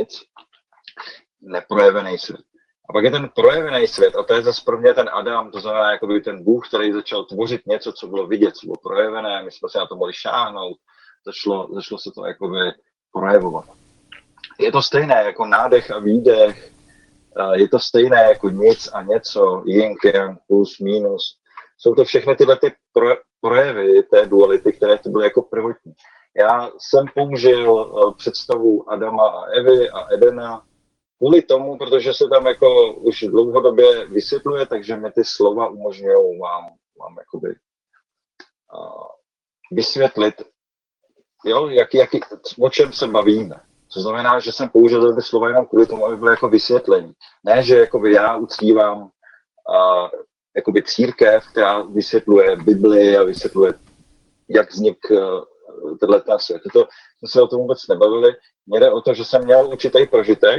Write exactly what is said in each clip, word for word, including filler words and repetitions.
nic, neprojevený svět. A pak je ten projevený svět, a to je zase pro mě ten Adam, to znamená jakoby ten Bůh, který začal tvořit něco, co bylo vidět, co bylo projevené, my jsme se na to mohli šáhnout, začalo, začalo se to jakoby projevovat. Je to stejné jako nádech a výdech, je to stejné jako nic a něco, yin, yang, plus, minus. Jsou to všechny tyhle ty projevy té duality, které to byly jako prvotní. Já jsem použil představu Adama a Evy a Edena kvůli tomu, protože se tam jako už dlouhodobě vysvětluje, takže mi ty slova umožňují vám, vám jakoby uh, vysvětlit, jo, jak, jak, o čem se bavíme. To znamená, že jsem použil ty slova jenom kvůli tomu, aby bylo jako vysvětlení. Ne, že jakoby já uctívám uh, jakoby církev, která vysvětluje Bibli a vysvětluje, jak vznik uh, tenhle svět. To jsme se o tom vůbec nebavili. Mně jde o to, že jsem měl určitý prožitek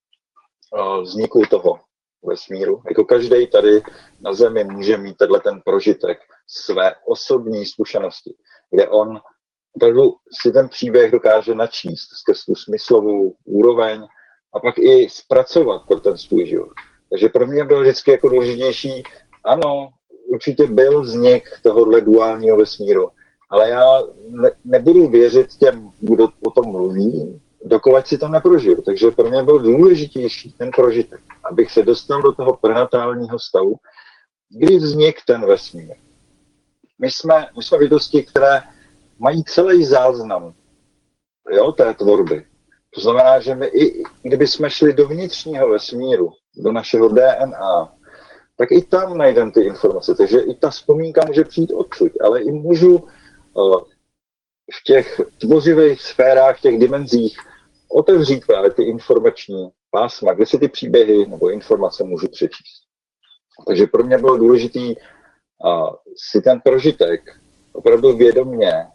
uh, vzniku toho vesmíru. Jako každý tady na Zemi může mít tenhle ten prožitek své osobní zkušenosti, kde on opravdu si ten příběh dokáže načíst skrz tu smyslovou úroveň a pak i zpracovat pro ten svůj život. Takže pro mě bylo vždycky jako důležitější, ano, určitě byl vznik tohohle duálního vesmíru, ale já ne, nebudu věřit těm, kdo o tom mluví, dokud si to neprožiju. Takže pro mě byl důležitější ten prožitek, abych se dostal do toho prenatálního stavu, kdy vznik ten vesmír. My jsme, my jsme bytosti, které mají celý záznam, jo, té tvorby. To znamená, že my i kdyby jsme šli do vnitřního vesmíru, do našeho D N A, tak i tam najdeme ty informace. Takže i ta vzpomínka může přijít odsud, ale i můžu uh, v těch tvořivých sférách, v těch dimenzích otevřít právě ty informační pásma, kde si ty příběhy nebo informace můžu přečíst. Takže pro mě bylo důležité uh, si ten prožitek opravdu vědomě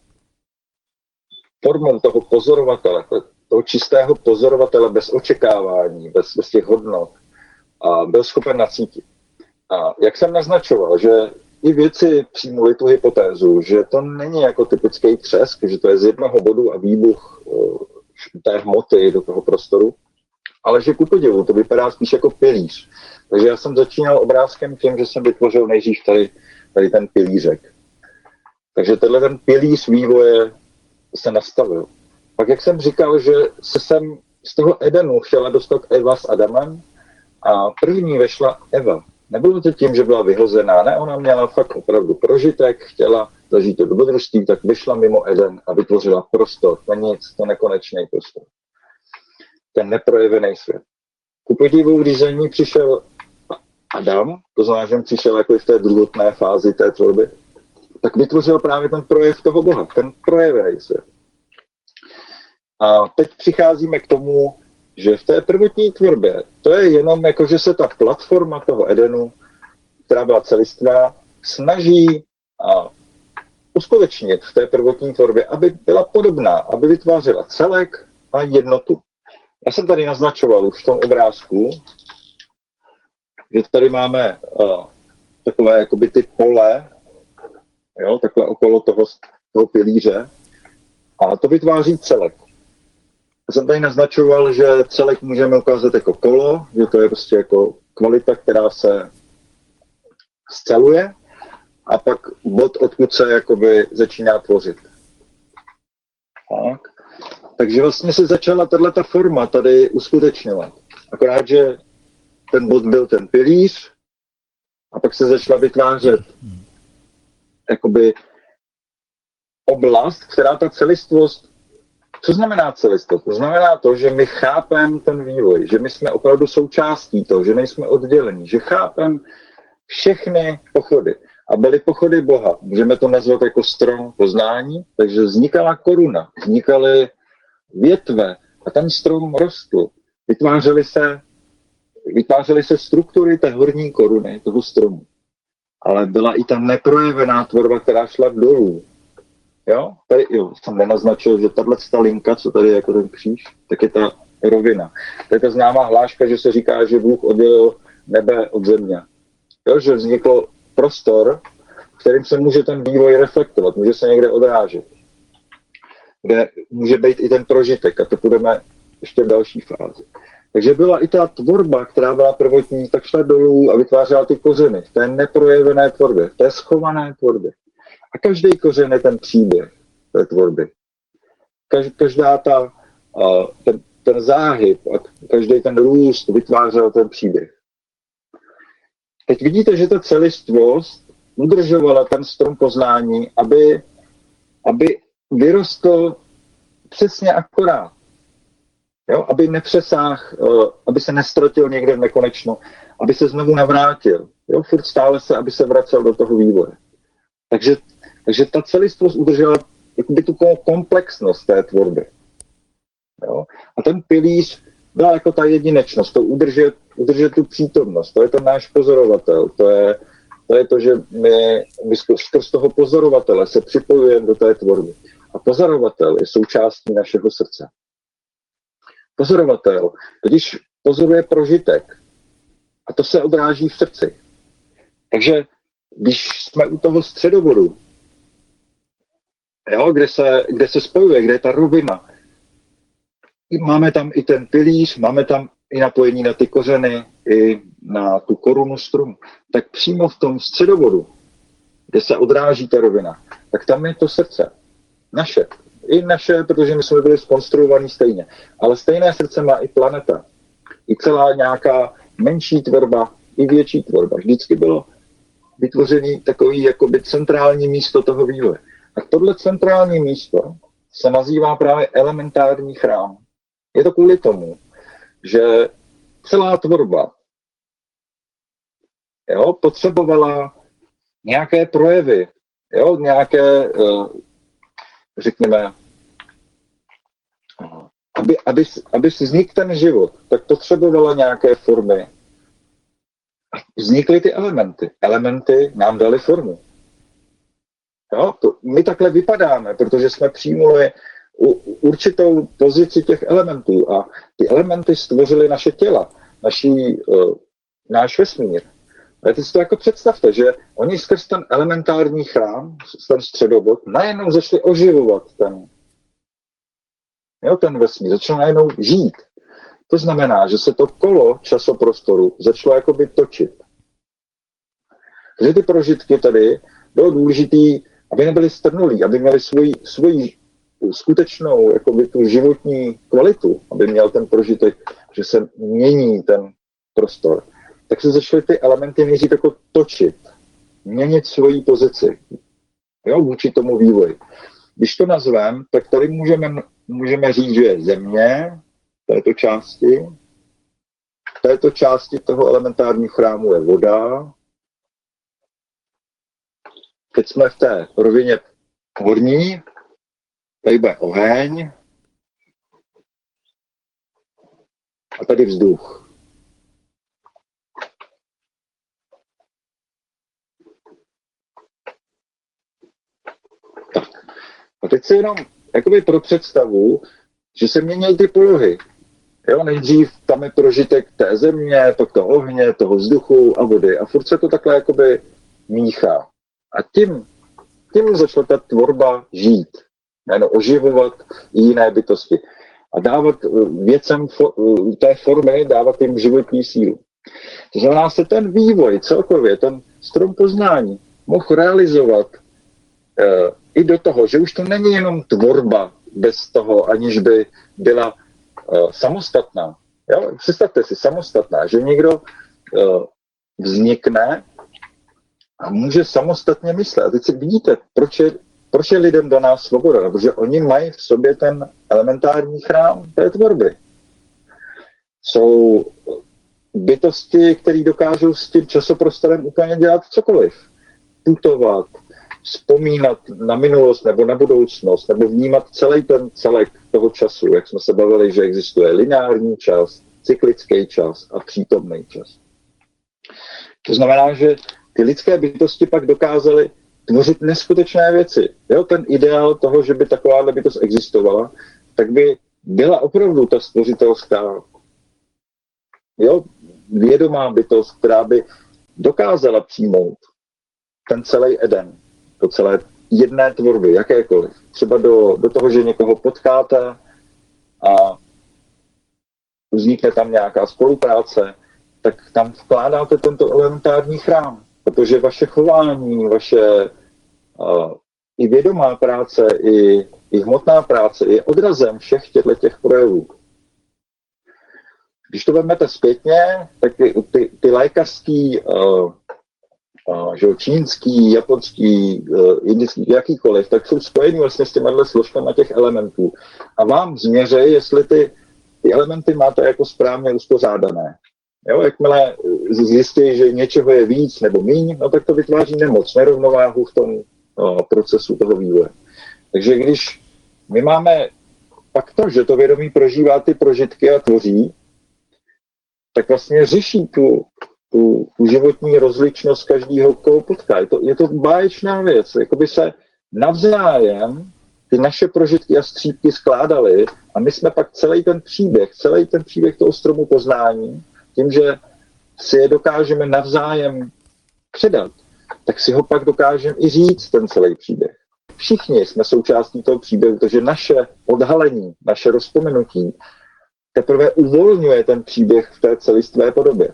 formou toho pozorovatele, toho čistého pozorovatele bez očekávání, bez, bez těch hodnot, a byl schopen nacítit. A jak jsem naznačoval, že i věci přijmuli tu hypotézu, že to není jako typický třesk, že to je z jednoho bodu a výbuch té hmoty do toho prostoru, ale že ku podivu to vypadá spíš jako pilíř. Takže já jsem začínal obrázkem tím, že jsem vytvořil nejdřív tady, tady ten pilířek. Takže tenhle ten pilíř vývoje se nastavil. Pak jak jsem říkal, že se sem z toho Edenu chtěla dostat Eva s Adamem a první vešla Eva. Nebylo to tím, že byla vyhozená, ne, ona měla fakt opravdu prožitek, chtěla zažít to dobrodružství, tak vyšla mimo Eden a vytvořila prostor, to nic, to nekonečný prostor. Ten neprojevený svět. Ku podivu, když za ní přišel Adam, to znamená, že přišel jako i v té druhotné fázi té tvorby, tak vytvořil právě ten projev toho Boha, ten projevený svět. A teď přicházíme k tomu, že v té prvotní tvorbě to je jenom jako, že se ta platforma toho Edenu, která byla celistvá, snaží a uskutečnit v té prvotní tvorbě, aby byla podobná, aby vytvářela celek a jednotu. Já jsem tady naznačoval už v tom obrázku, že tady máme uh, takové jakoby ty pole, jo, takhle okolo toho, toho pilíře, a to vytváří celek. Já jsem tady naznačoval, že celek můžeme ukázat jako kolo, že to je prostě jako kvalita, která se sceluje, a pak bod, odkud se jakoby začíná tvořit. Tak. Takže vlastně se začala tato forma tady uskutečňovat. Akorát, že ten bod byl ten pilíř a pak se začala vytvářet jakoby oblast, která ta celistvost. Co znamená celistvost? To znamená to, že my chápeme ten vývoj, že my jsme opravdu součástí toho, že nejsme oddělení, že chápeme všechny pochody. A byly pochody Boha. Můžeme to nazvat jako strom poznání, takže vznikala koruna, vznikaly větve a ten strom rostl. Vytvářely se, vytvářely se struktury té horní koruny, toho stromu. Ale byla i ta neprojevená tvorba, která šla dolů. Jo? Tady, jo, jsem nenaznačil, že tato linka, co tady je jako ten kříž, tak je ta rovina. To je ta známá hláška, že se říká, že Bůh oddělil nebe od země. Jo? Že vznikl prostor, v kterým se může ten vývoj reflektovat, může se někde odrážet. Kde může být i ten prožitek a to budeme ještě v další fázi. Takže byla i ta tvorba, která byla prvotní, tak šla dolů a vytvářela ty kořeny v té neprojevené tvorbě, v té schované tvorbě. A každý kořen je ten příběh té tvorby. Každá ta, ten, ten záhyb a každý ten růst vytvářel ten příběh. Teď vidíte, že ta celistvost udržovala ten strom poznání, aby, aby vyrostl přesně akorát. Jo? Aby nepřesáh, aby se nestratil někde v nekonečno, aby se znovu navrátil. Jo? Furt stále se, aby se vracel do toho vývoje. Takže, takže ta celistvost udržela jakoby tu komplexnost té tvorby. Jo? A ten pilíř byla jako ta jedinečnost, to udržet, udržet tu přítomnost, to je ten náš pozorovatel, to je to, je to že my, my skrz toho pozorovatele se připojujeme do té tvorby. A pozorovatel je součástí našeho srdce. Pozorovatel, když pozoruje prožitek, a to se odráží v srdci. Takže když jsme u toho středobodu, jo, kde, se, kde se spojuje, kde je ta rovina, máme tam i ten pilíř, máme tam i napojení na ty kořeny, i na tu korunu stromu, tak přímo v tom středobodu, kde se odráží ta rovina, tak tam je to srdce. Naše. I naše, protože my jsme byli zkonstruovaní stejně. Ale stejné srdce má i planeta. I celá nějaká menší tvorba, i větší tvorba. Vždycky bylo vytvořený takový jakoby centrální místo toho vývoje. A tohle centrální místo se nazývá právě elementární chrám. Je to kvůli tomu, že celá tvorba jo, potřebovala nějaké projevy, jo, nějaké, řekněme, aby, aby, aby vznikl ten život, tak potřebovala nějaké formy. Vznikly ty elementy. Elementy nám dali formu. Jo, to, my takhle vypadáme, protože jsme přijmuli určitou pozici těch elementů a ty elementy stvořily naše těla, naší, uh, náš vesmír. A teď si to jako představte, že oni skrz ten elementární chrám, ten středobod, najednou začali oživovat ten, jo, ten vesmír, začal najednou žít. To znamená, že se to kolo časoprostoru začalo jakoby točit. Takže ty prožitky tady bylo důležité, aby nebyly strnulí, aby měly svoji, svoji skutečnou jakoby, tu životní kvalitu, aby měl ten prožitek, že se mění ten prostor. Tak se začaly ty elementy nejdřív jako točit, měnit svoji pozici, jo, vůči tomu vývoji. Když to nazveme, tak tady můžeme, můžeme říct, že je země, v této části, v této části toho elementárního chrámu je voda. Teď jsme v té rovině horní, tady bude oheň a tady vzduch. Tak. A teď se jenom jakoby pro představu, že se mění ty polohy. Jo, nejdřív tam je prožitek té země, pak toho ohně, toho vzduchu a vody. A furt se to takhle jakoby míchá. A tím, tím začala ta tvorba žít. Jméno oživovat i jiné bytosti. A dávat věcem té formy, dávat jim životní sílu. To znamená, se ten vývoj celkově, ten strom poznání mohl realizovat eh, i do toho, že už to není jenom tvorba bez toho, aniž by byla uh, samostatná. Jo? Představte si, samostatná, že někdo uh, vznikne a může samostatně myslet. A teď si vidíte, proč je, proč je lidem daná svoboda, protože oni mají v sobě ten elementární chrám té tvorby. Jsou bytosti, které dokážou s tím časoprostorem úplně dělat cokoliv. Putovat, vzpomínat na minulost nebo na budoucnost, nebo vnímat celý ten celek toho času, jak jsme se bavili, že existuje lineární čas, cyklický čas a přítomný čas. To znamená, že ty lidské bytosti pak dokázaly tvořit neskutečné věci. Jo, ten ideál toho, že by takováhle bytost existovala, tak by byla opravdu ta stvořitelská, jo, vědomá bytost, která by dokázala přijmout ten celý Eden, do celé jedné tvorby, jakékoliv. Třeba do, do toho, že někoho potkáte a vznikne tam nějaká spolupráce, tak tam vkládáte tento elementární chrám, protože vaše chování, vaše uh, i vědomá práce, i, i hmotná práce je odrazem všech těchto těch projevů. Když to vezmete zpětně, tak ty, ty, ty lékařský, uh, uh, že, čínský, japonský, uh, indický, jakýkoliv, tak jsou spojení vlastně s těmihle složkami těch elementů. A vám změří, jestli ty, ty elementy máte jako správně uspořádané. Jo, jakmile zjistí, že něčeho je víc nebo míň, no tak to vytváří nemoc, nerovnováhu v tom no, procesu toho vývoje. Takže když my máme pak to, že to vědomí prožívá ty prožitky a tvoří, tak vlastně řeší tu, tu, tu životní rozličnost každého, koho potká. Je to, je to báječná věc. Jakoby se navzájem ty naše prožitky a střípky skládaly a my jsme pak celý ten příběh, celý ten příběh toho stromu poznání, tím, že si je dokážeme navzájem předat, tak si ho pak dokážeme i říct, ten celý příběh. Všichni jsme součástí toho příběhu, protože naše odhalení, naše rozpomenutí teprve uvolňuje ten příběh v té celistvé podobě.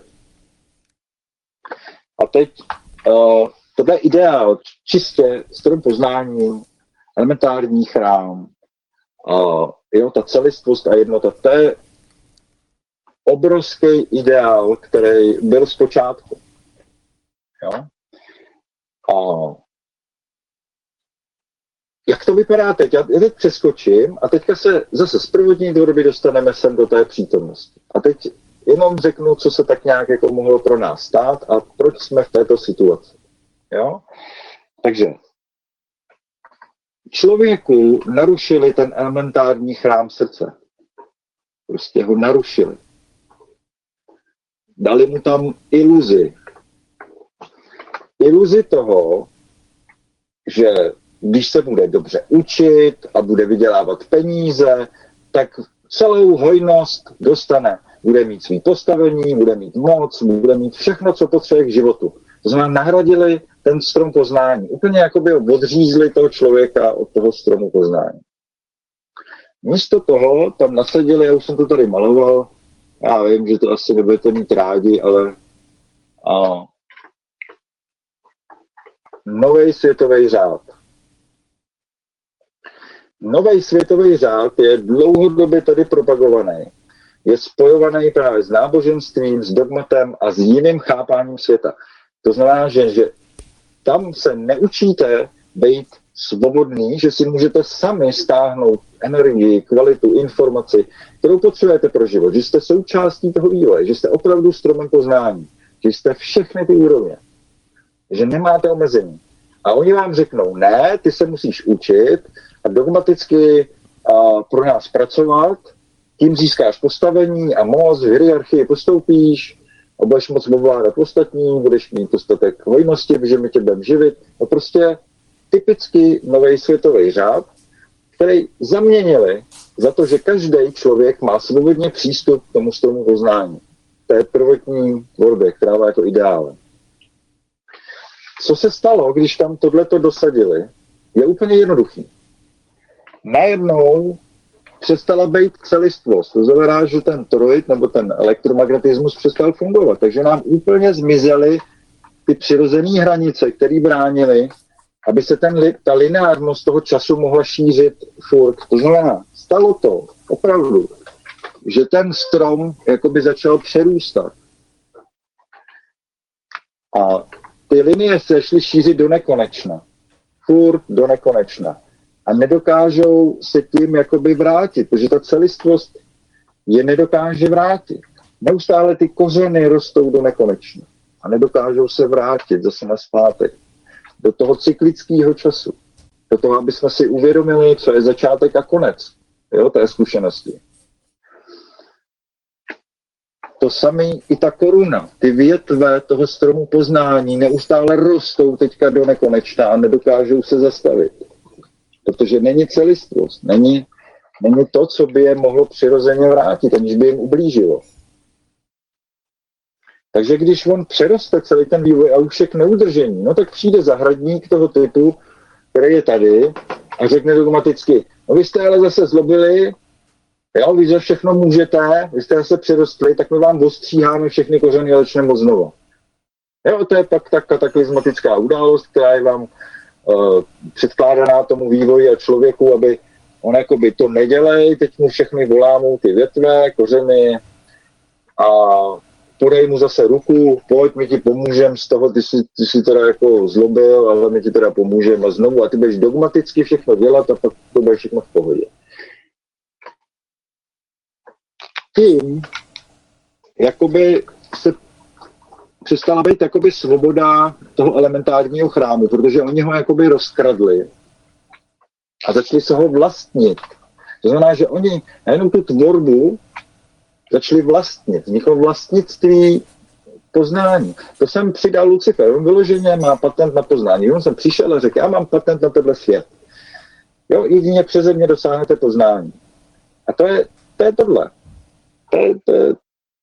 A teď uh, tohle je ideál, čistě strom poznání, elementární chrám, uh, jo, ta celistvost a jednota, to je obrovský ideál, který byl zpočátku. Jo? A jak to vypadá teď? Já teď přeskočím a teďka se zase z prvotní doby dostaneme sem do té přítomnosti. A teď jenom řeknu, co se tak nějak jako mohlo pro nás stát a proč jsme v této situaci. Jo? Takže člověku narušili ten elementární chrám srdce. Prostě ho narušili. Dali mu tam iluzi. Iluzi toho, že když se bude dobře učit a bude vydělávat peníze, tak celou hojnost dostane. Bude mít svý postavení, bude mít moc, bude mít všechno, co potřebuje k životu. To znamená, nahradili ten strom poznání. Úplně jako by odřízli toho člověka od toho stromu poznání. Místo toho tam nasadili, já už jsem to tady maloval, já vím, že to asi nebudete mít rádi, ale a, nový světový řád. Nový světový řád je dlouhodobě tady propagovaný. Je spojovaný právě s náboženstvím, s dogmatem a s jiným chápáním světa. To znamená, že, že tam se neučíte být svobodný, že si můžete sami stáhnout energii, kvalitu, informaci, kterou potřebujete pro život, že jste součástí toho vývoje, že jste opravdu stromem poznání, že jste všechny ty úrovně, že nemáte omezení. A oni vám řeknou, ne, ty se musíš učit a dogmaticky a pro nás pracovat, tím získáš postavení a moc, v hierarchii postoupíš, a budeš moc ovládat ostatní, budeš mít dostatek hojnosti, že my tě budeme živit. No prostě typicky nový světový řád, který zaměnili za to, že každý člověk má svobodně přístup k tomu stromu poznání. To je prvotní tvorbě, která byla jako ideálem. Co se stalo, když tam tohleto dosadili, je úplně jednoduchý. Najednou přestala být celistvost. To znamená, že ten toroid nebo ten elektromagnetismus přestal fungovat. Takže nám úplně zmizely ty přirozené hranice, které bránily, aby se ten, ta lineárnost toho času mohla šířit furt. To znamená, stalo to opravdu, že ten strom jakoby začal přerůstat. A ty linie se šly šířit do nekonečna. Furt do nekonečna. A nedokážou se tím jakoby vrátit, protože ta celistvost je nedokáže vrátit. Neustále ty kořeny rostou do nekonečna a nedokážou se vrátit zase na zpátek do toho cyklického času. Do toho, aby jsme si uvědomili, co je začátek a konec, jo, té zkušenosti. To samé i ta koruna, ty větve toho stromu poznání neustále rostou teďka do nekonečna a nedokážou se zastavit. Protože není celistvost, není, není to, co by je mohlo přirozeně vrátit, aniž by jim ublížilo. Takže když on přeroste celý ten vývoj a už je k neudržení, no tak přijde zahradník toho typu, který je tady a řekne dogmaticky, no vy jste ale zase zlobili, Jo, vy za všechno můžete, vy jste se přirostli, tak my vám ostříháme všechny kořeny a začneme od znova. Jo, to je pak ta kataklizmatická událost, která je vám uh, předkládaná tomu vývoji a člověku, aby on jakoby to nedělej, teď mu všechny volámou ty větve, kořeny a podej mu zase ruku, pojď, my ti pomůžeme z toho, ty jsi, ty jsi teda jako zlobil, ale my ti teda pomůžeme a znovu a ty budeš dogmaticky všechno dělat a pak to bude všechno v pohodě. Tím jakoby se přestala být jakoby svoboda toho elementárního chrámu, protože oni ho jakoby rozkradli a začali se ho vlastnit. To znamená, že oni nejenom tu tvorbu začali vlastnit, vzniklo vlastnictví poznání. To jsem přidal Lucifer, on vyloženě má patent na poznání. On jsem přišel a řekl, já mám patent na tenhle svět. Jo, jedině přeze mě dosáhnete poznání. A to je, to je tohle. To je, to je,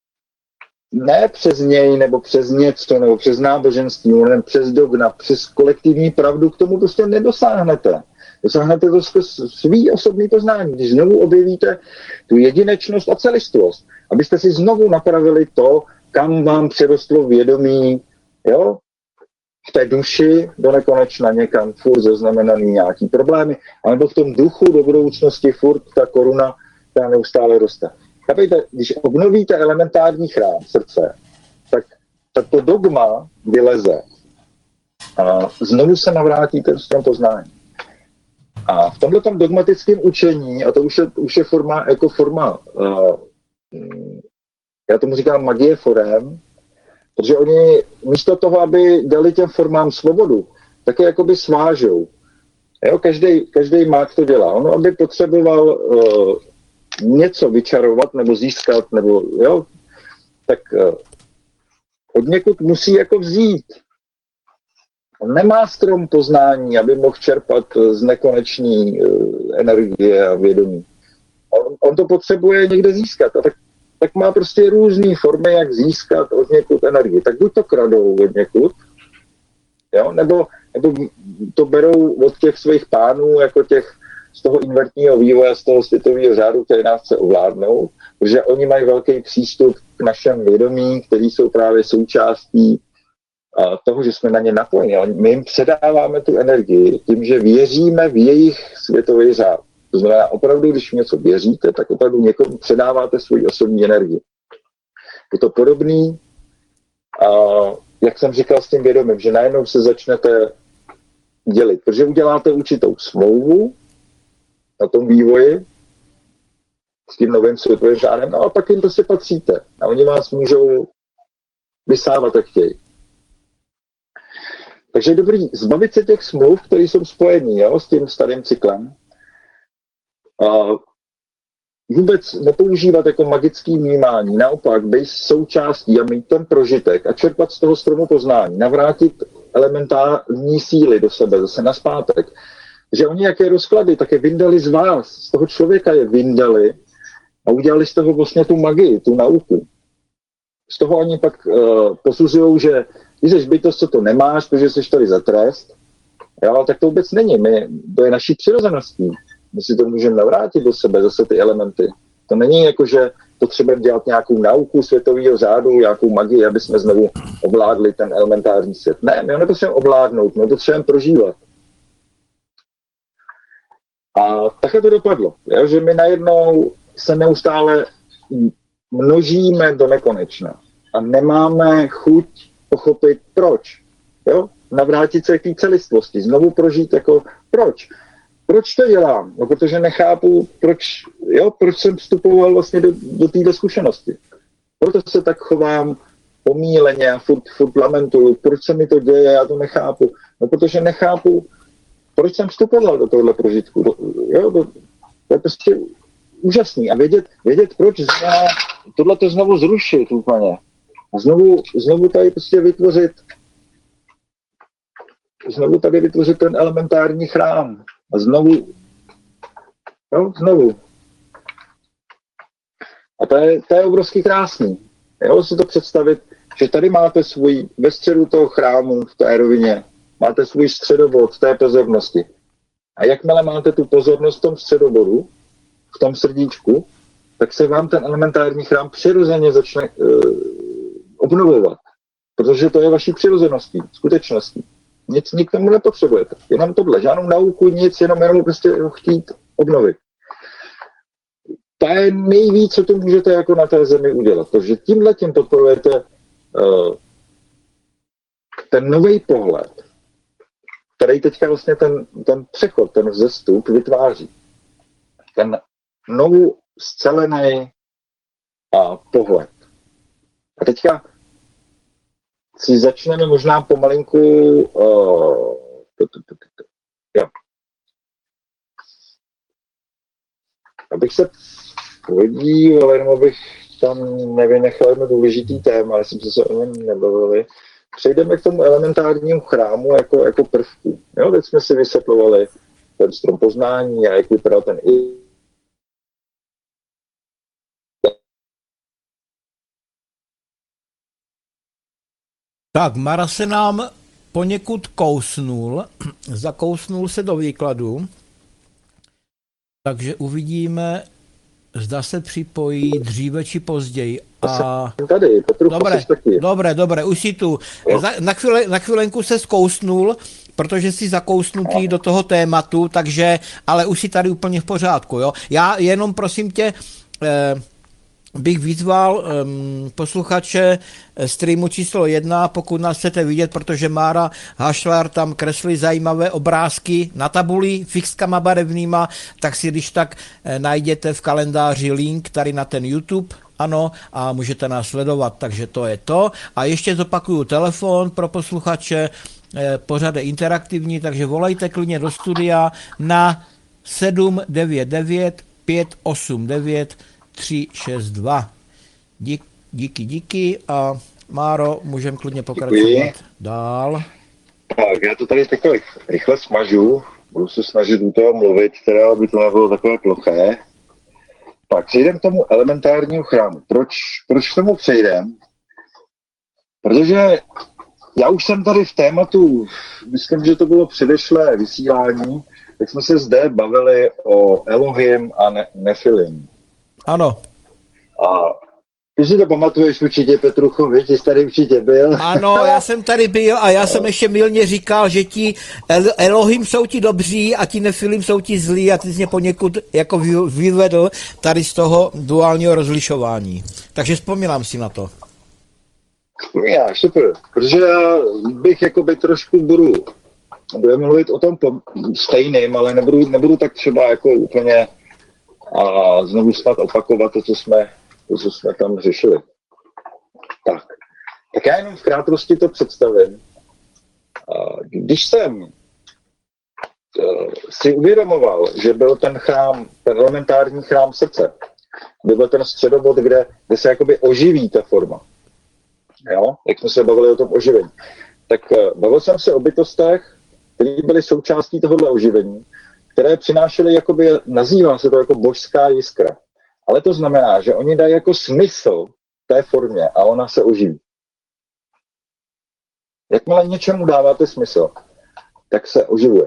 ne přes něj, nebo přes něco, nebo přes náboženství, nebo přes dogma, přes kolektivní pravdu, k tomu prostě nedosáhnete. Dosáhnete to skrz svý osobní poznání, když znovu objevíte tu jedinečnost a celistvost, abyste si znovu napravili to, kam vám přirostlo vědomí, jo, v té duši do nekonečna někam furt zaznamenaný nějaký problémy, alebo v tom duchu do budoucnosti furt ta koruna, která neustále roste. Chápejte, když obnovíte elementární chrám srdce, tak, tak to dogma vyleze a znovu se navrátíte v tom poznání. A v tomto dogmatickém učení, a to už je, už je forma, jako forma, uh, já tomu říkám magie forem, protože oni místo toho, aby dali těm formám svobodu, tak je jakoby svážou. Jo, každý, každý mák to dělá. On, aby potřeboval uh, něco vyčarovat nebo získat, nebo jo, tak uh, od někud musí jako vzít. On nemá strom poznání, aby mohl čerpat z nekonečné uh, energie a vědomí. On, on to potřebuje někde získat. A tak, tak má prostě různé formy, jak získat od někud energii. Tak buď to kradou od někud, jo, nebo, nebo to berou od těch svých pánů, jako těch z toho invertního vývoje, z toho světového řádu, který nás chce ovládnout, protože oni mají velký přístup k našem vědomí, který jsou právě součástí toho, že jsme na ně napojeni. My jim předáváme tu energii tím, že věříme v jejich světový řád. To znamená, opravdu, když něco věříte, tak opravdu někomu předáváte svoji osobní energii. Je to podobný, a jak jsem říkal s tím vědomím, že najednou se začnete dělit, protože uděláte určitou smlouvu na tom vývoji s tím novým světovým řádem, no a pak jim prostě patříte. A oni vás můžou vysávat, jak chtějí. Takže je dobrý zbavit se těch smluv, které jsou spojení, jo, s tím starým cyklem. A vůbec nepoužívat jako magický vnímání, naopak být součástí a mít ten prožitek a čerpat z toho stromu poznání, navrátit elementární síly do sebe, zase nazpátek. Že oni, jaké rozklady, tak je vyndali z vás, z toho člověka je vyndali a udělali z toho vlastně tu magii, tu nauku. Z toho oni pak uh, posuzují, že když jsi bytost, co to nemáš, protože jsi tady za trest, jo, tak to vůbec není. My, to je naší přirozeností. My si to můžeme navrátit do sebe, zase ty elementy. To není jako, že potřebujeme dělat nějakou nauku světového řádu, nějakou magii, aby jsme znovu ovládli ten elementární svět. Ne, my ho nepotřebujeme ovládnout, my ho potřebujeme prožívat. A takhle to dopadlo, jo, že my najednou se neustále množíme do nekonečna a nemáme chuť pochopit proč. Jo? Navrátit se k té celistvosti, znovu prožít jako proč. Proč to dělám? No, protože nechápu, proč, jo, proč jsem vstupoval vlastně do, do této zkušenosti. Proto se tak chovám pomíleně a furt, furt lamentuju. Proč se mi to děje, já to nechápu. No, protože nechápu, proč jsem vstupoval do tohohle prožitku. Do, jo, do, to je prostě úžasný. A vědět, vědět proč znamená tohle to znovu zrušit úplně. A znovu, znovu tady prostě vytvořit znovu tady vytvořit ten elementární chrám. A znovu, jo, znovu. A to je, to je obrovský krásný. Jo, si to představit, že tady máte svůj, ve středu toho chrámu, v té rovině, máte svůj středobod té pozornosti. A jakmile máte tu pozornost v tom středobodu, v tom srdíčku, tak se vám ten elementární chrám přirozeně začne uh, obnovovat. Protože to je vaší přirozeností, skutečností. Nic k tomu nepotřebujete. Jenom tohle, žádnou nauku, nic, jenom jenom prostě ho chtít obnovit. To je nejvíc, co to můžete jako na té zemi udělat. Protože tímhle tím podporujete uh, ten nový pohled, který teďka vlastně ten, ten přechod, ten vzestup vytváří. Ten novou scelený uh, pohled. A teďka si začneme možná pomalinku uh, jo. Abych se podíval, jenom abych tam nevynechal jedno důležitý téma, ale jsem se o něm nebavili. Přejdeme k tomu elementárnímu chrámu jako, jako prvku. Jo, teď jsme si vysvětlovali ten strom poznání a jak vypadal ten i. Tak, Mara se nám poněkud kousnul, zakousnul se do výkladu, takže uvidíme, zda se připojí dříve či později. A... Tady, Petru, dobré, dobré, dobré, už si tu. Na, chvíle, na chvílenku se zkousnul, protože jsi zakousnutý do toho tématu, takže, ale už si tady úplně v pořádku, jo. Já jenom prosím tě, eh, bych vyzval um, posluchače streamu číslo jedna, pokud nás chcete vidět, protože Mára Hašlar tam kreslí zajímavé obrázky na tabuli fixkama barevnýma, tak si když tak eh, najděte v kalendáři link tady na ten YouTube, ano, a můžete nás sledovat, takže to je to. A ještě zopakuju telefon pro posluchače, eh, pořad je interaktivní, takže volejte klidně do studia na sedm devět devět pět osm devět tři šest dva. Dík, díky, díky a Máro, můžeme klidně pokračovat. Děkuji. Dál. Tak, já to tady takhle rychle smažu, budu se snažit u toho mluvit, teda aby to nebylo takové ploché. Tak, přejdeme k tomu elementárnímu chrámu. Proč, proč k tomu přejdeme? Protože já už jsem tady v tématu, myslím, že to bylo předešlé vysílání, tak jsme se zde bavili o Elohim a ne- Nefilim. Ano. A ty si to pamatuješ určitě, Petruchovi, ty jsi tady určitě byl. Ano, já jsem tady byl a já jsem ještě mylně říkal, že ti El- Elohim jsou ti dobří a ti Nefilim jsou ti zlí a ty jsi mě poněkud jako vyvedl tady z toho duálního rozlišování. Takže vzpomínám si na to. Já, super, protože já bych jakoby trošku budu, budeme mluvit o tom stejným, ale nebudu, nebudu tak třeba jako úplně a znovu snad opakovat to, co jsme, to, co jsme tam řešili. Tak. tak já jenom v krátkosti to představím. Když jsem si uvědomoval, že byl ten chrám, ten elementární chrám srdce, kde byl ten středobod, kde, kde se jakoby oživí ta forma. Jo? Jak jsme se bavili o tom oživení. Tak bavil jsem se o bytostech, které byly součástí tohohle oživení, které přinášely, jakoby, nazývá se to jako božská jiskra. Ale to znamená, že oni dají jako smysl té formě a ona se oživí. Jakmile něčemu dáváte smysl, tak se oživuje.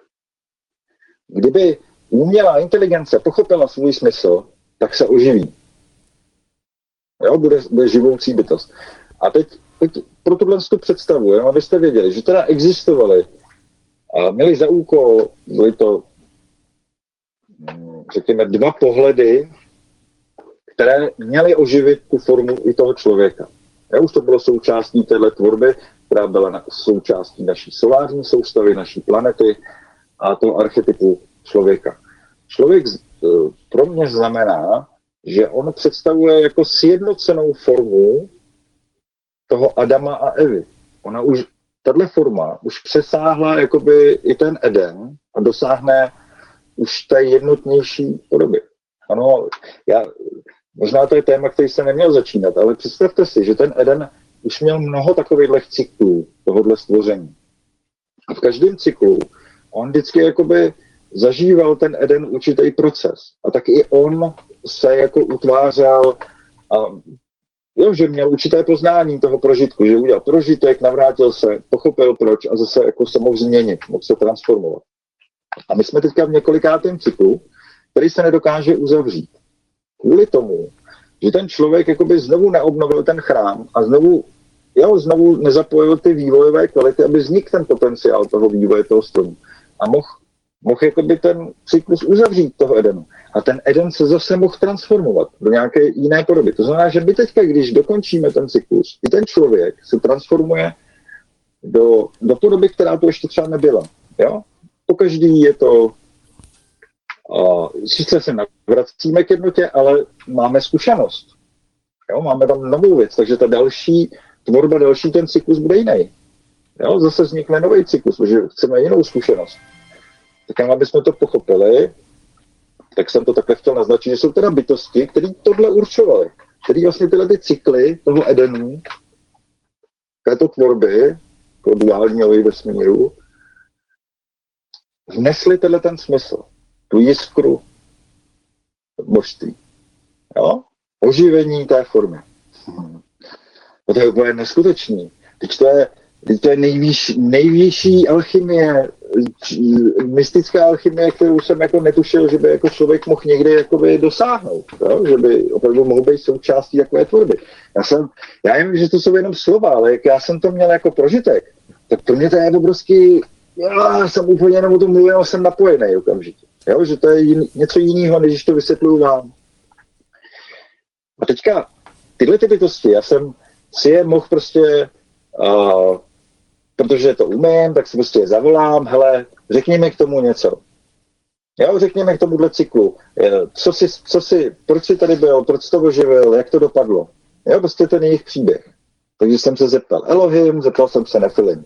Kdyby umělá inteligence pochopila svůj smysl, tak se oživí. Jo, bude, bude živoucí bytost. A teď, teď pro tuhle tu představu, jenom abyste věděli, že teda existovaly a měli za úkol, byly to, řekněme, dva pohledy, které měly oživit tu formu i toho člověka. Já už to bylo součástí téhle tvorby, která byla na, součástí naší solární soustavy, naší planety a toho archetypu člověka. Člověk pro mě znamená, že on představuje jako sjednocenou formu toho Adama a Evy. Ona už, tato forma už přesáhla jakoby i ten Eden a dosáhne už té jednotnější podoby. Ano, já, možná to je téma, který se neměl začínat, ale představte si, že ten Eden už měl mnoho takových cyklů tohohle stvoření. A v každém cyklu on vždycky jakoby zažíval ten Eden určitý proces. A tak i on se jako utvářel a jo, že měl určité poznání toho prožitku, že udělal prožitek, navrátil se, pochopil proč a zase jako se mohl změnit, mohl se transformovat. A my jsme teďka v několikátém cyklu, který se nedokáže uzavřít. kvůli tomu, že ten člověk jakoby znovu neobnovil ten chrám a znovu, jo, znovu nezapojil ty vývojové kvality, aby vznikl ten potenciál toho vývoje toho stromu. A mohl mohl jakoby ten cyklus uzavřít toho Edenu. A ten Eden se zase mohl transformovat do nějaké jiné podoby. To znamená, že my teďka, když dokončíme ten cyklus, i ten člověk se transformuje do, do podoby, která to ještě třeba nebyla. Jo? Pokaždý je to, uh, sice se navracíme k jednotě, ale máme zkušenost. Jo? Máme tam novou věc, takže ta další tvorba, další ten cyklus bude jiný. Jo? Zase vznikne nový cyklus, protože chceme jinou zkušenost. Tak aby jsme to pochopili, tak jsem to takhle chtěl naznačit, že jsou teda bytosti, které tohle určovaly, které vlastně tyhle ty cykly toho Edenu, této tvorby, toho duálního vesmíru, vnesly tenhle ten smysl, tu jiskru množství. Jo? Oživení té formy. To je úplně neskutečný. Teď to je, teď to je nejvýš, nejvyšší alchymie, mystická alchymie, kterou jsem jako netušil, že by jako člověk mohl někdy jakoby dosáhnout, jo? Že by opravdu mohl být součástí takové tvorby. Já jsem, já vím, že to jsou jenom slova, ale jak já jsem to měl jako prožitek, tak pro mě to je obrovský, já jsem úplně jenom o tom mluvil, jsem napojený okamžitě. Jo? Že to je jin, něco jiného, než to vysvětluju vám. A teďka tyhle ty bytosti, já jsem si je mohl prostě uh, protože to umím, tak si prostě je zavolám, hele, řekni mi k tomu něco. Jo, řekněme k tomuhle cyklu. Co si, co si, proč jsi tady byl, proč jsi to oživil, jak to dopadlo. Jo, prostě ten jejich příběh. Takže jsem se zeptal Elohim, zeptal jsem se Nefilim.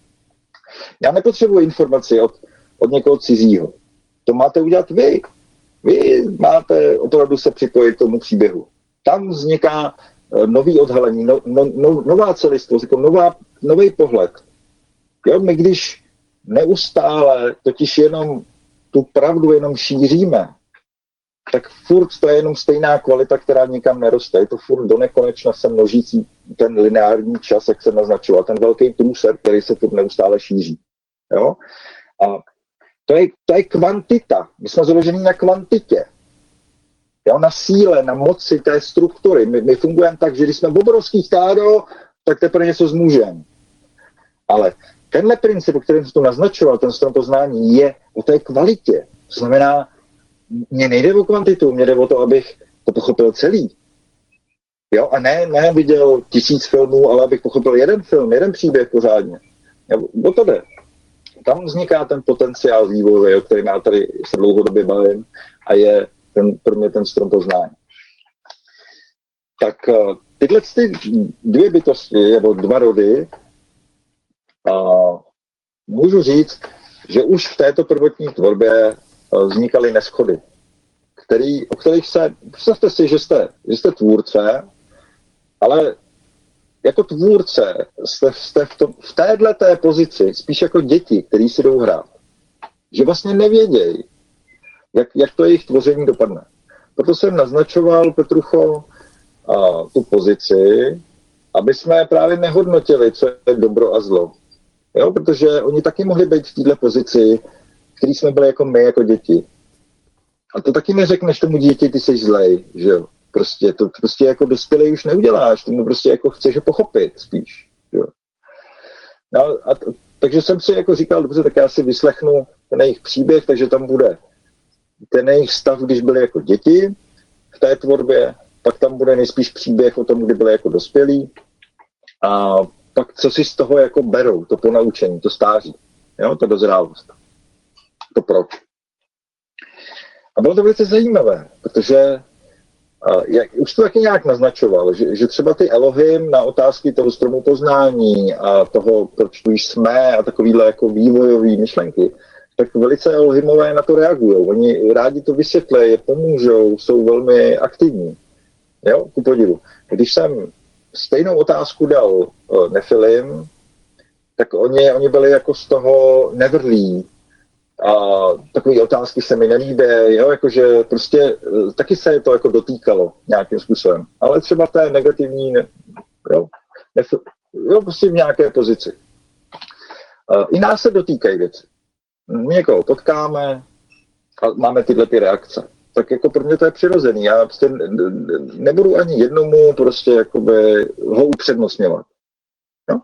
Já nepotřebuji informaci od, od někoho cizího. To máte udělat vy. Vy máte opravdu se připojit k tomu příběhu. Tam vzniká nový odhalení, no, no, no, nová celistvost, jako nová, nový pohled. Jo, my když neustále totiž jenom tu pravdu jenom šíříme, tak furt to je jenom stejná kvalita, která nikam neroste. Je to furt do nekonečna se množící ten lineární čas, jak jsem naznačoval, ten velký průser, který se furt neustále šíří. Jo? A to je, to je kvantita. My jsme založeni na kvantitě. Jo? Na síle, na moci té struktury. My, my fungujeme tak, že když jsme obrovský stádo, tak teprve něco zmůžeme. Ale tenhle princip, o kterém jsem to naznačoval, ten strom poznání, je o té kvalitě. To znamená, mně nejde o kvantitu, mně jde o to, abych to pochopil celý. Jo, a ne, ne viděl tisíc filmů, ale abych pochopil jeden film, jeden příběh pořádně. O to jde. Tam vzniká ten potenciál vývoje, o kterém já tady se dlouhodobě bavím, a je ten, pro mě ten strom poznání. Tak tyhle ty dvě bytosti, nebo dva rody, a můžu říct, že už v této prvotní tvorbě vznikaly neshody, který, o kterých se, představte si, že jste, že jste tvůrce, ale jako tvůrce jste, jste v, tom, v téhleté pozici spíš jako děti, který si jdou hrát, že vlastně nevědějí, jak, jak to jejich tvoření dopadne. Proto jsem naznačoval, Petrucho, a, tu pozici, aby jsme právě nehodnotili, co je dobro a zlo. Jo, protože oni taky mohli být v této pozici, který jsme byli jako my, jako děti. A to taky neřekneš tomu dítě, ty jsi zlej, že jo. Prostě to prostě jako dospělej už neuděláš, tomu prostě jako chceš ho pochopit spíš, jo. No a t- takže jsem si jako říkal, dobře, tak já si vyslechnu ten jejich příběh, takže tam bude ten jejich stav, když byli jako děti v té tvorbě, pak tam bude nejspíš příběh o tom, kdy byli jako dospělí a pak co si z toho jako berou, to ponaučení, to stáří, jo, to dozrálost, to proč. A bylo to velice zajímavé, protože uh, jak, už to taky nějak naznačoval, že, že třeba ty Elohim na otázky toho stromu poznání a toho, proč tu jsme a takovýhle jako vývojové myšlenky, tak velice Elohimové na to reagují. Oni rádi to vysvětlejí, pomůžou, jsou velmi aktivní. Jo, ku podivu. Když jsem stejnou otázku dal uh, Nefilim, tak oni, oni byli jako z toho nevrlí. A takové otázky se mi nelíbí, jo, jakože prostě uh, taky se to jako dotýkalo nějakým způsobem. Ale třeba té negativní, ne, jo, nef, jo, prostě v nějaké pozici. Uh, I nás se dotýkají věci. Někoho potkáme a máme tyhle ty reakce. tak jako pro mě to je přirozený. Já prostě nebudu ani jednomu prostě jakoby ho upřednostňovat. No?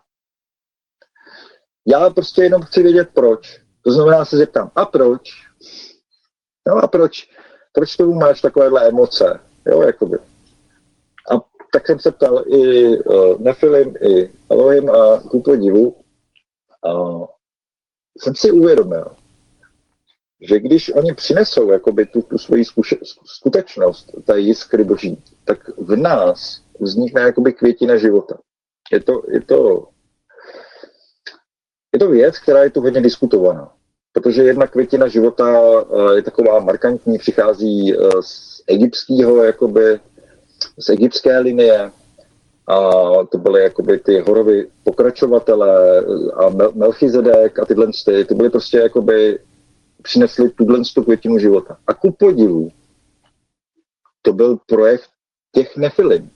Já prostě jenom chci vědět proč. To znamená, se zeptám, a proč? No a proč? Proč tomu máš takovéhle emoce? Jo, jakoby. A tak jsem se ptal i uh, Nefilim, i Elohim a ku podivu. Uh, jsem si uvědomil, že když oni přinesou jakoby tu, tu svoji zkuše, skutečnost, ta jiskry boží, tak v nás vznikne jakoby květina života. Je to, je to, je to věc, která je tu hodně diskutovaná. Protože jedna květina života je taková markantní, přichází z egyptského, jakoby, z egyptské linie, a to byly jakoby ty horovi pokračovatelé a Melchizedek a tyhle ty, ty byly prostě jakoby přinesli tuhle květinu života. A ku podivu, to byl projekt těch Nefilim.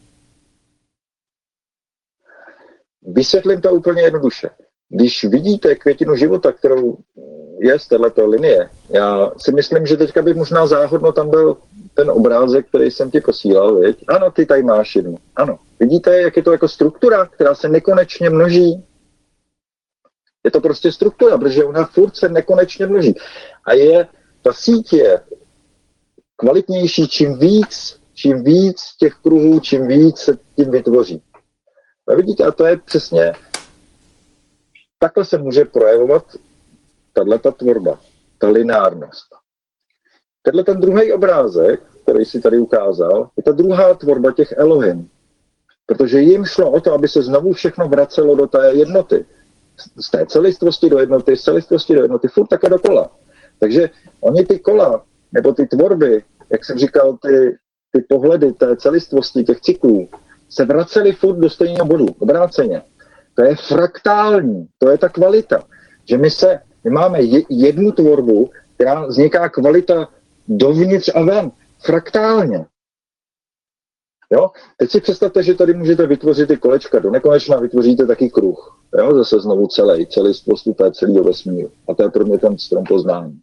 Vysvětlím to úplně jednoduše. Když vidíte květinu života, kterou je z této linie, já si myslím, že teďka by možná záhodno tam byl ten obrázek, který jsem ti posílal, viď? Ano, ty tady máš jednu. Ano. Vidíte, jak je to jako struktura, která se nekonečně množí? Je to prostě struktura, protože ona furt se nekonečně množí. A je, ta síť je kvalitnější, čím víc, čím víc těch kruhů, čím víc se tím vytvoří. A vidíte, a to je přesně, takhle se může projevovat tato tvorba, ta lineárnost. Tenhle ten druhý obrázek, který si tady ukázal, je ta druhá tvorba těch Elohim. Protože jim šlo o to, aby se znovu všechno vracelo do té jednoty. Z té celistvosti do jednoty, z celistvosti do jednoty, furt také dokola. Takže oni ty kola, nebo ty tvorby, jak jsem říkal, ty, ty pohledy té celistvosti, těch cyklů, se vracely furt do stejného bodu, obráceně. To je fraktální, to je ta kvalita. Že my se, my máme jednu tvorbu, která vzniká kvalita dovnitř a ven, fraktálně. Jo? Teď si představte, že tady můžete vytvořit ty kolečka, do nekonečna vytvoříte taky kruh. Jo? Zase znovu celý, celý spoustu té celého vesmíru. A to je pro mě ten strom poznání.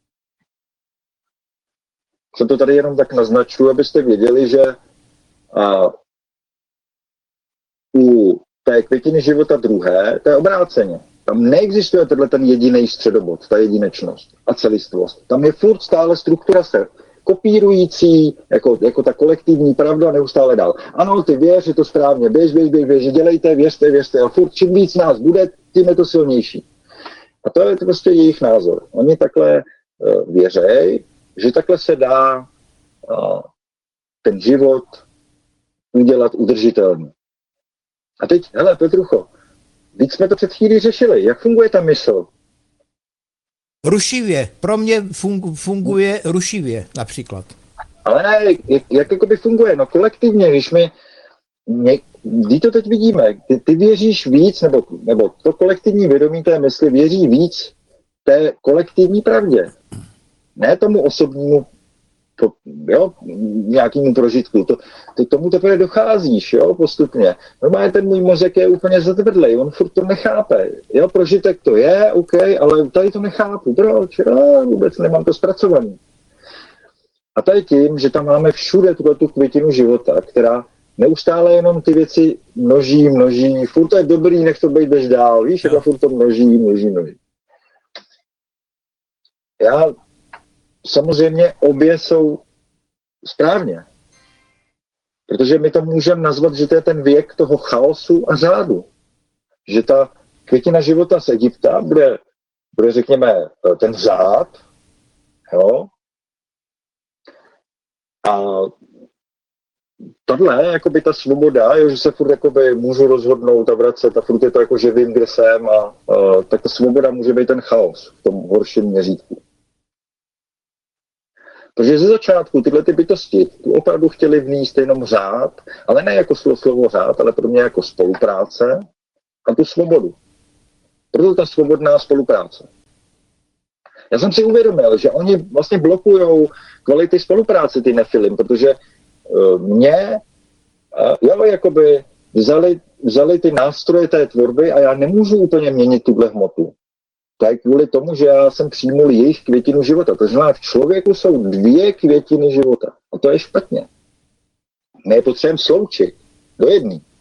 Co to tady jenom tak naznačuji, abyste věděli, že a, u té květiny života druhé, to je obráceně. Tam neexistuje tenhle ten jediný středobod, ta jedinečnost a celistvost. Tam je furt stále struktura se kopírující, jako, jako ta kolektivní pravda neustále dál. Ano, ty věř, je to správně, běž, běž, běž, běž, dělejte, věřte, věřte, a furt čím víc nás bude, tím je to silnější. A to je prostě jejich názor. Oni takhle uh, věřejí, že takhle se dá uh, ten život udělat udržitelný. A teď, hele, Petrucho, víc jsme to před chvílí řešili. Jak funguje ta mysl? Rušivě. Pro mě funguje rušivě například. Ale ne, jak, jak jakoby funguje? No kolektivně, když my, ně, když to teď vidíme, ty, ty věříš víc, nebo, nebo to kolektivní vědomí té mysli věří víc té kolektivní pravdě. Ne tomu osobnímu to, jo, nějakému prožitku. To, to, tomu teprve docházíš, jo, postupně. Normálně ten můj mozek je úplně zatvrdlej, on furt to nechápe. Jo, prožitek to je, OK, ale tady to nechápu. Proč? Jo, vůbec nemám to zpracovaný. A to je tím, že tam máme všude tu květinu života, která neustále jenom ty věci množí, množí. Furt to je dobrý, nech to být běž dál. Víš, jako furt to množí, množí, množí. Já samozřejmě obě jsou správně. Protože my to můžeme nazvat, že to je ten věk toho chaosu a řádu. Že ta květina života z Egypta bude, bude řekněme, ten řád, jo. A tohle, jakoby ta svoboda, jo, že se furt jakoby můžu rozhodnout a vracet a furt je to jako, že vím, kde jsem a, a tak ta svoboda může být ten chaos v tom horším měřítku. Protože ze začátku tyhle ty bytosti tu opravdu chtěli vnést jenom řád, ale ne jako slovo, slovo řád, ale pro mě jako spolupráce a tu svobodu. Proto ta svobodná spolupráce. Já jsem si uvědomil, že oni vlastně blokujou kvality spolupráce, ty Nefilim, protože uh, mě, uh, jo, jakoby vzali, vzali ty nástroje té tvorby a já nemůžu úplně měnit tuhle hmotu. To je kvůli tomu, že já jsem přijmul jejich květinu života. To znamená, v člověku jsou dvě květiny života. A to je špatně. My je potřebujeme sloučit do jedné.